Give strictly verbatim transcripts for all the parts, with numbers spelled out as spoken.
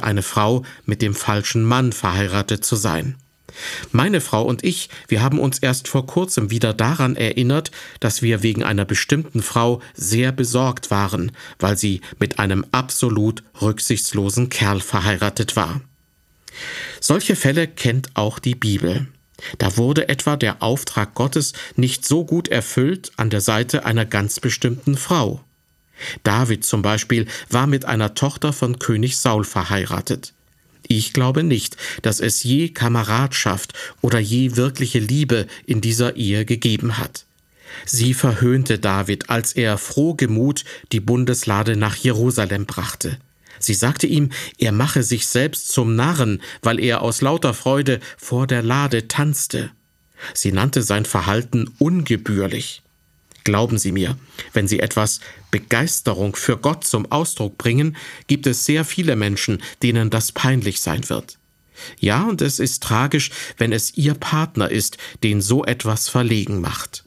eine Frau mit dem falschen Mann verheiratet zu sein. Meine Frau und ich, wir haben uns erst vor kurzem wieder daran erinnert, dass wir wegen einer bestimmten Frau sehr besorgt waren, weil sie mit einem absolut rücksichtslosen Kerl verheiratet war. Solche Fälle kennt auch die Bibel. Da wurde etwa der Auftrag Gottes nicht so gut erfüllt an der Seite einer ganz bestimmten Frau. David zum Beispiel war mit einer Tochter von König Saul verheiratet. Ich glaube nicht, dass es je Kameradschaft oder je wirkliche Liebe in dieser Ehe gegeben hat. Sie verhöhnte David, als er frohgemut die Bundeslade nach Jerusalem brachte. Sie sagte ihm, er mache sich selbst zum Narren, weil er aus lauter Freude vor der Lade tanzte. Sie nannte sein Verhalten ungebührlich. Glauben Sie mir, wenn Sie etwas Begeisterung für Gott zum Ausdruck bringen, gibt es sehr viele Menschen, denen das peinlich sein wird. Ja, und es ist tragisch, wenn es Ihr Partner ist, den so etwas verlegen macht.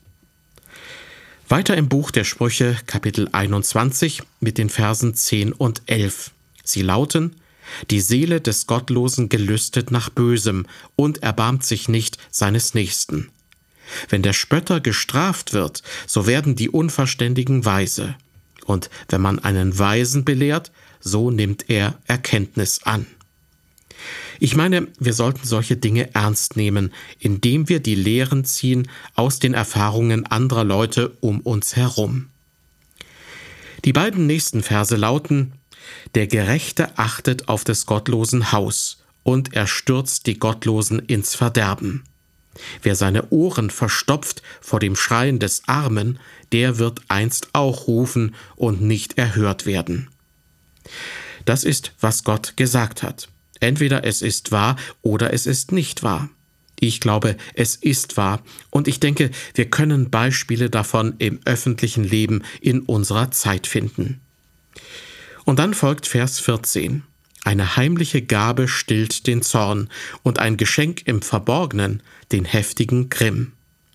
Weiter im Buch der Sprüche, Kapitel einundzwanzig, mit den Versen zehn und elf. Sie lauten: Die Seele des Gottlosen gelüstet nach Bösem und erbarmt sich nicht seines Nächsten. Wenn der Spötter gestraft wird, so werden die Unverständigen weise. Und wenn man einen Weisen belehrt, so nimmt er Erkenntnis an. Ich meine, wir sollten solche Dinge ernst nehmen, indem wir die Lehren ziehen aus den Erfahrungen anderer Leute um uns herum. Die beiden nächsten Verse lauten: Der Gerechte achtet auf des Gottlosen Haus, und er stürzt die Gottlosen ins Verderben. Wer seine Ohren verstopft vor dem Schreien des Armen, der wird einst auch rufen und nicht erhört werden. Das ist, was Gott gesagt hat. Entweder es ist wahr oder es ist nicht wahr. Ich glaube, es ist wahr, und ich denke, wir können Beispiele davon im öffentlichen Leben in unserer Zeit finden. Und dann folgt Vers vierzehn. Eine heimliche Gabe stillt den Zorn und ein Geschenk im Verborgenen den heftigen Grimm.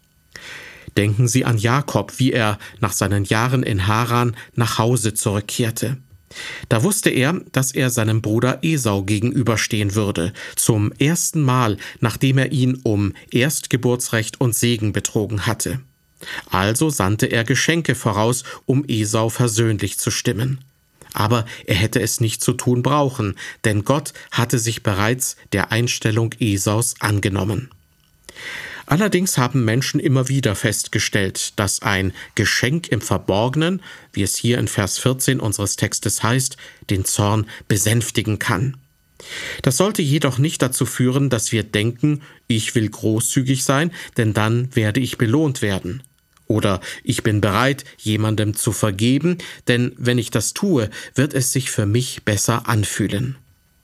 Denken Sie an Jakob, wie er nach seinen Jahren in Haran nach Hause zurückkehrte. Da wusste er, dass er seinem Bruder Esau gegenüberstehen würde, zum ersten Mal, nachdem er ihn um Erstgeburtsrecht und Segen betrogen hatte. Also sandte er Geschenke voraus, um Esau versöhnlich zu stimmen. Aber er hätte es nicht zu tun brauchen, denn Gott hatte sich bereits der Einstellung Esaus angenommen. Allerdings haben Menschen immer wieder festgestellt, dass ein Geschenk im Verborgenen, wie es hier in Vers vierzehn unseres Textes heißt, den Zorn besänftigen kann. Das sollte jedoch nicht dazu führen, dass wir denken, ich will großzügig sein, denn dann werde ich belohnt werden. Oder ich bin bereit, jemandem zu vergeben, denn wenn ich das tue, wird es sich für mich besser anfühlen.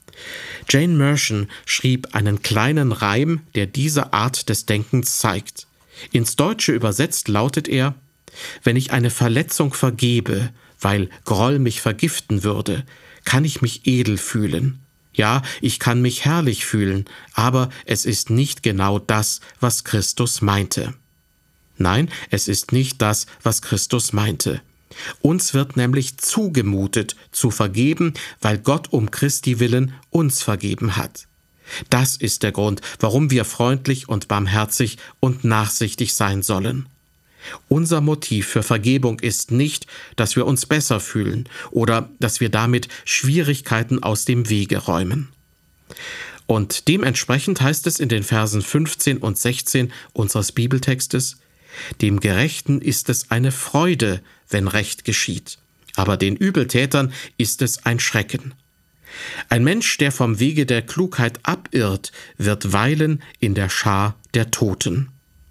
Jane Mershon schrieb einen kleinen Reim, der diese Art des Denkens zeigt. Ins Deutsche übersetzt lautet er: Wenn ich eine Verletzung vergebe, weil Groll mich vergiften würde, kann ich mich edel fühlen. Ja, ich kann mich herrlich fühlen, aber es ist nicht genau das, was Christus meinte. Nein, es ist nicht das, was Christus meinte. Uns wird nämlich zugemutet, zu vergeben, weil Gott um Christi willen uns vergeben hat. Das ist der Grund, warum wir freundlich und barmherzig und nachsichtig sein sollen. Unser Motiv für Vergebung ist nicht, dass wir uns besser fühlen oder dass wir damit Schwierigkeiten aus dem Wege räumen. Und dementsprechend heißt es in den Versen fünfzehn und sechzehn unseres Bibeltextes: Dem Gerechten ist es eine Freude, wenn Recht geschieht, aber den Übeltätern ist es ein Schrecken. Ein Mensch, der vom Wege der Klugheit abirrt, wird weilen in der Schar der Toten.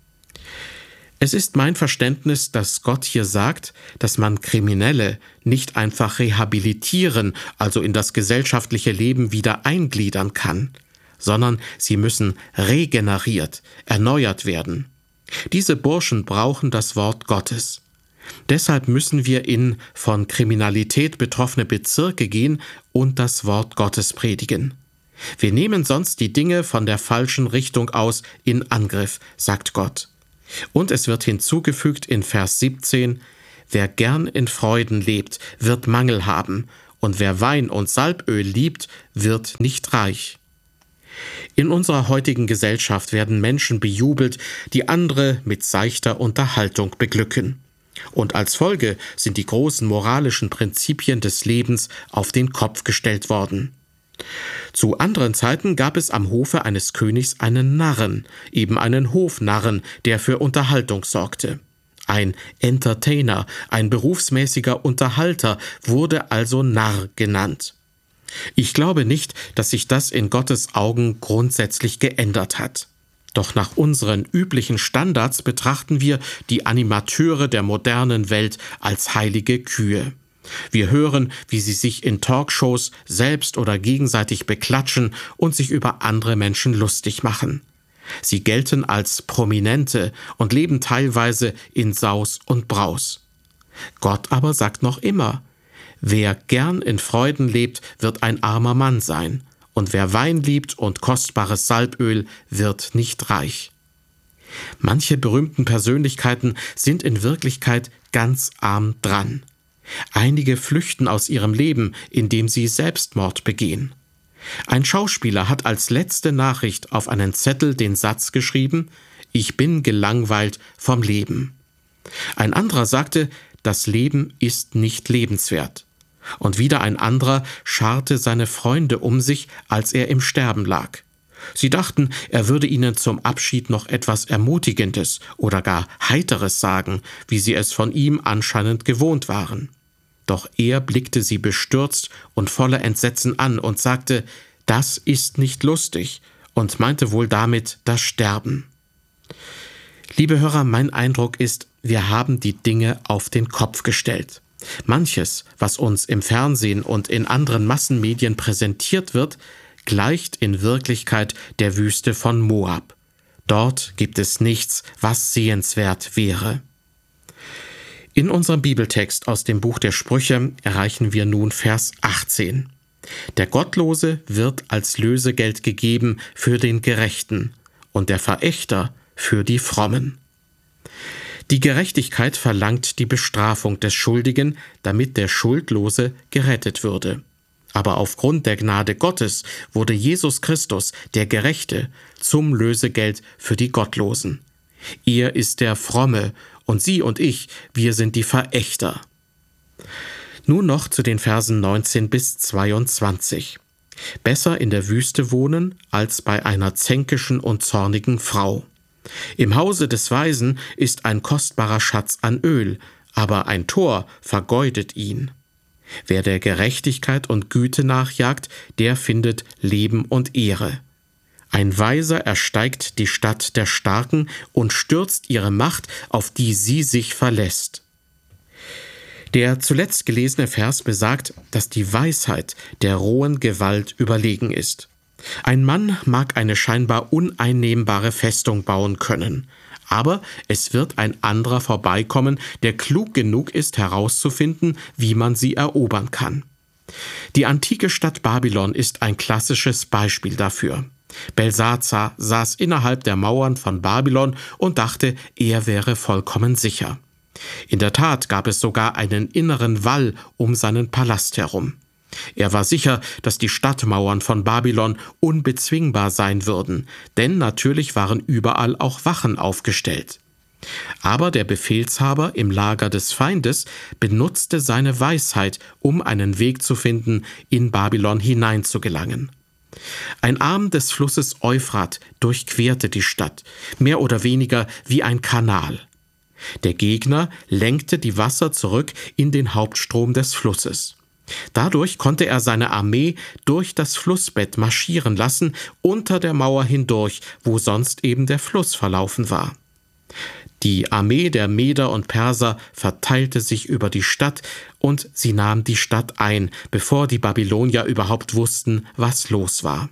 Es ist mein Verständnis, dass Gott hier sagt, dass man Kriminelle nicht einfach rehabilitieren, also in das gesellschaftliche Leben wieder eingliedern kann, sondern sie müssen regeneriert, erneuert werden. Diese Burschen brauchen das Wort Gottes. Deshalb müssen wir in von Kriminalität betroffene Bezirke gehen und das Wort Gottes predigen. Wir nehmen sonst die Dinge von der falschen Richtung aus in Angriff, sagt Gott. Und es wird hinzugefügt in Vers siebzehn: Wer gern in Freuden lebt, wird Mangel haben, und wer Wein und Salböl liebt, wird nicht reich. In unserer heutigen Gesellschaft werden Menschen bejubelt, die andere mit seichter Unterhaltung beglücken. Und als Folge sind die großen moralischen Prinzipien des Lebens auf den Kopf gestellt worden. Zu anderen Zeiten gab es am Hofe eines Königs einen Narren, eben einen Hofnarren, der für Unterhaltung sorgte. Ein Entertainer, ein berufsmäßiger Unterhalter, wurde also Narr genannt. Ich glaube nicht, dass sich das in Gottes Augen grundsätzlich geändert hat. Doch nach unseren üblichen Standards betrachten wir die Animateure der modernen Welt als heilige Kühe. Wir hören, wie sie sich in Talkshows selbst oder gegenseitig beklatschen und sich über andere Menschen lustig machen. Sie gelten als Prominente und leben teilweise in Saus und Braus. Gott aber sagt noch immer: Wer gern in Freuden lebt, wird ein armer Mann sein, und wer Wein liebt und kostbares Salböl, wird nicht reich. Manche berühmten Persönlichkeiten sind in Wirklichkeit ganz arm dran. Einige flüchten aus ihrem Leben, indem sie Selbstmord begehen. Ein Schauspieler hat als letzte Nachricht auf einen Zettel den Satz geschrieben: Ich bin gelangweilt vom Leben. Ein anderer sagte, das Leben ist nicht lebenswert. Und wieder ein anderer scharte seine Freunde um sich, als er im Sterben lag. Sie dachten, er würde ihnen zum Abschied noch etwas Ermutigendes oder gar Heiteres sagen, wie sie es von ihm anscheinend gewohnt waren. Doch er blickte sie bestürzt und voller Entsetzen an und sagte, das ist nicht lustig, und meinte wohl damit das Sterben. Liebe Hörer, mein Eindruck ist, wir haben die Dinge auf den Kopf gestellt. Manches, was uns im Fernsehen und in anderen Massenmedien präsentiert wird, gleicht in Wirklichkeit der Wüste von Moab. Dort gibt es nichts, was sehenswert wäre. In unserem Bibeltext aus dem Buch der Sprüche erreichen wir nun Vers achtzehn. Der Gottlose wird als Lösegeld gegeben für den Gerechten und der Verächter für die Frommen. Die Gerechtigkeit verlangt die Bestrafung des Schuldigen, damit der Schuldlose gerettet würde. Aber aufgrund der Gnade Gottes wurde Jesus Christus, der Gerechte, zum Lösegeld für die Gottlosen. Er ist der Fromme, und Sie und ich, wir sind die Verächter. Nun noch zu den Versen neunzehn bis zweiundzwanzig. Besser in der Wüste wohnen, als bei einer zänkischen und zornigen Frau. Im Hause des Weisen ist ein kostbarer Schatz an Öl, aber ein Tor vergeudet ihn. Wer der Gerechtigkeit und Güte nachjagt, der findet Leben und Ehre. Ein Weiser ersteigt die Stadt der Starken und stürzt ihre Macht, auf die sie sich verlässt. Der zuletzt gelesene Vers besagt, dass die Weisheit der rohen Gewalt überlegen ist. Ein Mann mag eine scheinbar uneinnehmbare Festung bauen können, aber es wird ein anderer vorbeikommen, der klug genug ist, herauszufinden, wie man sie erobern kann. Die antike Stadt Babylon ist ein klassisches Beispiel dafür. Belsazar saß innerhalb der Mauern von Babylon und dachte, er wäre vollkommen sicher. In der Tat gab es sogar einen inneren Wall um seinen Palast herum. Er war sicher, dass die Stadtmauern von Babylon unbezwingbar sein würden, denn natürlich waren überall auch Wachen aufgestellt. Aber der Befehlshaber im Lager des Feindes benutzte seine Weisheit, um einen Weg zu finden, in Babylon hineinzugelangen. Ein Arm des Flusses Euphrat durchquerte die Stadt, mehr oder weniger wie ein Kanal. Der Gegner lenkte die Wasser zurück in den Hauptstrom des Flusses. Dadurch konnte er seine Armee durch das Flussbett marschieren lassen, unter der Mauer hindurch, wo sonst eben der Fluss verlaufen war. Die Armee der Meder und Perser verteilte sich über die Stadt und sie nahm die Stadt ein, bevor die Babylonier überhaupt wussten, was los war.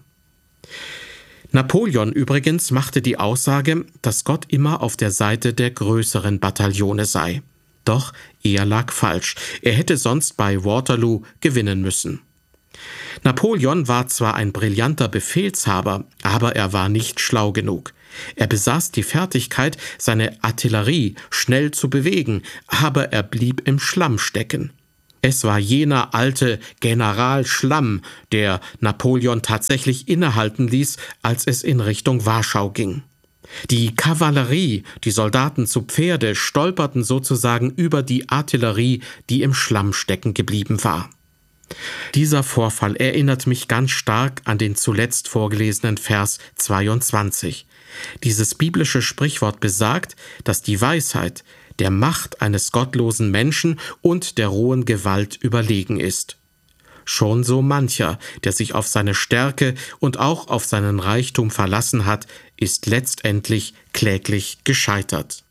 Napoleon übrigens machte die Aussage, dass Gott immer auf der Seite der größeren Bataillone sei. Doch er lag falsch. Er hätte sonst bei Waterloo gewinnen müssen. Napoleon war zwar ein brillanter Befehlshaber, aber er war nicht schlau genug. Er besaß die Fertigkeit, seine Artillerie schnell zu bewegen, aber er blieb im Schlamm stecken. Es war jener alte General Schlamm, der Napoleon tatsächlich innehalten ließ, als es in Richtung Warschau ging. Die Kavallerie, die Soldaten zu Pferde, stolperten sozusagen über die Artillerie, die im Schlamm stecken geblieben war. Dieser Vorfall erinnert mich ganz stark an den zuletzt vorgelesenen Vers zweiundzwanzig. Dieses biblische Sprichwort besagt, dass die Weisheit der Macht eines gottlosen Menschen und der rohen Gewalt überlegen ist. Schon so mancher, der sich auf seine Stärke und auch auf seinen Reichtum verlassen hat, ist letztendlich kläglich gescheitert.